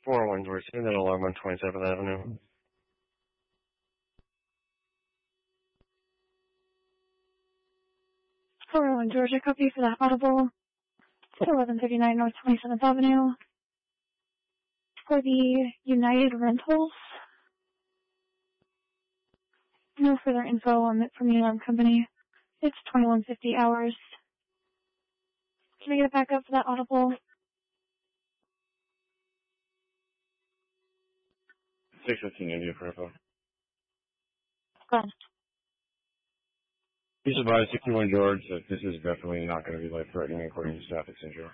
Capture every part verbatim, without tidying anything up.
four oh one George, send an alarm on twenty-seventh Avenue. four oh one Georgia, copy for that audible. eleven thirty-nine North twenty-seventh Avenue. For the United Rentals. No further info on it from the alarm company. It's twenty-one fifty hours. Can I get it back up for that audible? six fifteen India for info. Go ahead. Please advise sixty-one George that this is definitely not going to be life-threatening according to staff at Insurance.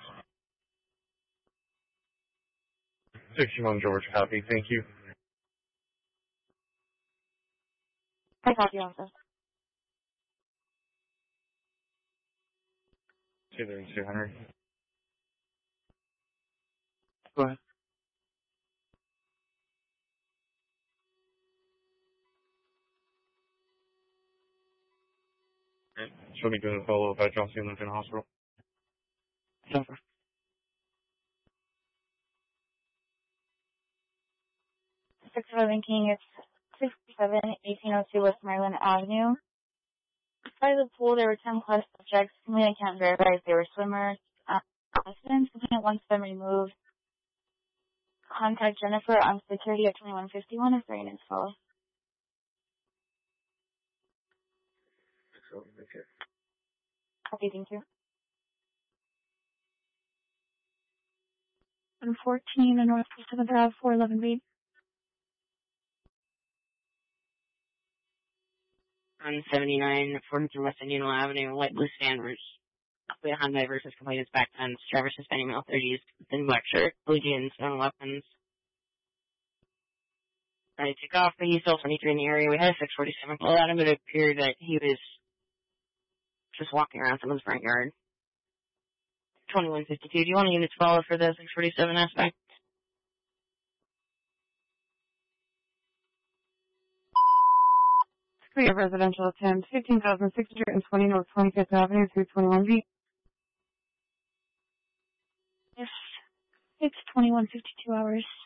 sixty-one George, copy. Thank you. I copy, officer. two thirty-two Henry. Go ahead. Right. Show me doing a follow-up at John C. Lincoln Hospital. Suffer. six for linking, it's sixty-seven eighteen oh two West Maryland Avenue. Inside the pool, there were ten plus subjects. Something I can't verify if they were swimmers. Uh, residents, something wants them removed. Contact Jennifer on security at twenty-one fifty-one if they're in info. Okay. Copy, thank you. one fourteen and North seventh Ave, four eleven B. On seventy-nine, forty-three West Indian Avenue, Light Blue Sandwich. Hyundai versus complainants back fence, driver suspending male thirties, thin black shirt, blue jeans, no weapons. Ready to take off, but he's still twenty-three in the area. We had a six forty-seven pull at him, but it appeared that he was just walking around someone's front yard. twenty-one fifty-two, do you want a unit to follow for the six forty-seven aspect? Three of residential attempt, fifteen thousand six hundred twenty North twenty-fifth Avenue through twenty-one B. Yes, it's twenty-one fifty-two hours.